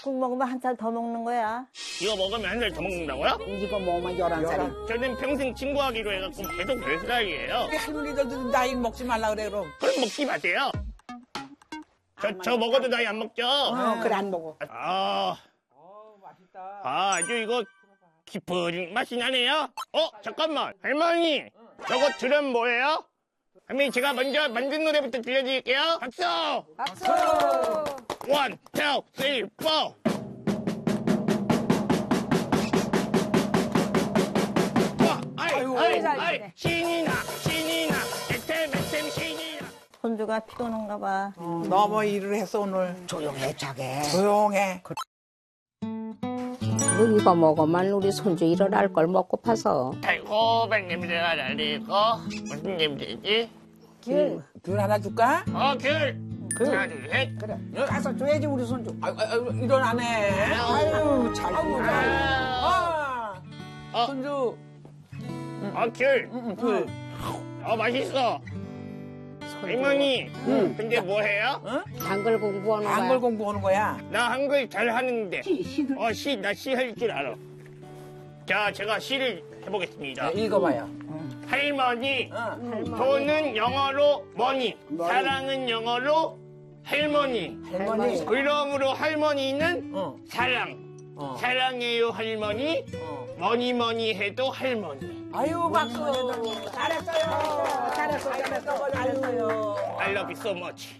국 먹으면 한 살 더 먹는 거야. 이거 먹으면 한 살 더 먹는다고요? 이거 먹으면 11살이. 저는 평생 친구하기로 해갖고 계속 10살이에요. 우리 할머니들도 나이 먹지 말라 그래, 그럼. 그럼 먹지 마세요. 저 먹어도 나이 안 먹죠? 그래, 안 먹어. 맛있다. 아주 이거 깊은 맛이 나네요. 잠깐만. 할머니, 저거 드럼 뭐예요? 할머니, 제가 먼저 만든 노래부터 들려드릴게요. 박수! 박수! 1, 2, 3, 4. 아이, 신이 나, 애템 신이 나. 손주가 피곤한가 봐. 너무 일을 했어, 오늘. 조용해, 자게. 조용해. 이거 먹으면 우리 손주 일어날 걸 먹고 파서. 달콤한 냄새가 나니고 무슨 냄새지? 귤. 귤 하나 줄까? 귤. 하나, 둘, 셋. 그래. 가서 줘야지, 우리 손주. 이런 안 해. 아유, 잘 먹어. 손주. 귤. 귤. 맛있어. 할머니, 근데 뭐 해요? 한글 공부하는 거야. 한글 공부하는 거야. 나 한글 잘 하는데. 나 시 할 줄 알아. 자, 제가 시를 해보겠습니다. 읽어봐요. 할머니, 돈은 영어로 머니, 사랑은 영어로 할머니. 할머니. 그러므로 할머니는 사랑. 사랑해요 할머니. 뭐니 해도 할머니. 아유, 박수. 잘했어요. 잘했어요. I love you so much.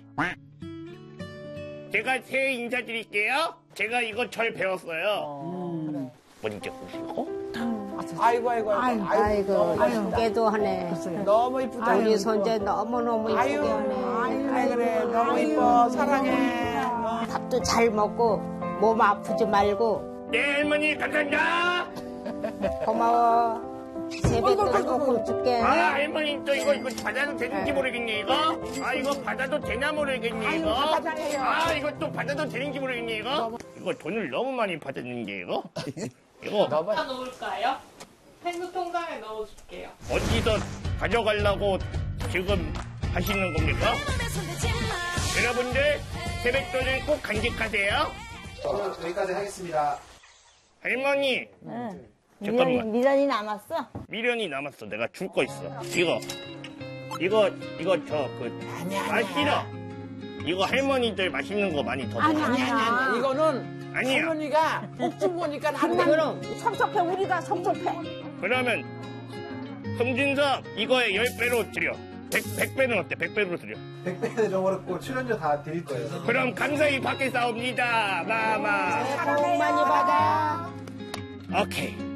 제가 새해 인사드릴게요. 제가 이거 절 배웠어요. 먼저 보시고. 아이고. 이쁘게도 하네. 너무 이쁘다. 우리 손주 너무너무 이쁘게 하네. 그래. 너무 이뻐. 사랑해. 밥도 잘 먹고 몸 아프지 말고. 네, 할머니 감사합니다. 고마워. 세뱃돈 조금 줄게. 할머니 또 이거 받아도 되는지 모르겠네, 이거. 이거 받아도 되나 모르겠네, 이거. 이거 또 받아도 되는지 모르겠네, 이거. 이거 돈을 너무 많이 받았는 게, 이거. 이거. 어디다 넣을까요? 펭수 통장에 넣어줄게요. 어디서 가져가려고 지금 하시는 겁니까? 여러분들, 세뱃돈을 꼭 간직하세요. 저는 여기까지 하겠습니다. 할머니. 잠깐만. 미련이 남았어? 미련이 남았어. 내가 줄 거 있어. 이거 아니야. 싫어. 이거 할머니들 맛있는 거 많이 더 먹어. 아니야. 이거는 아니야. 할머니가 꼭 주고 오니까 한 번. 그럼 섭섭해, 우리가 섭섭해. 그러면 송진섭 이거에 10배로 드려. 100배는 어때? 100배로 드려. 100배는 좀 어렵고 출연료 다 드릴 거예요. 그럼 감사히 받겠사옵니다. 마마. 복 많이 받아. 오케이.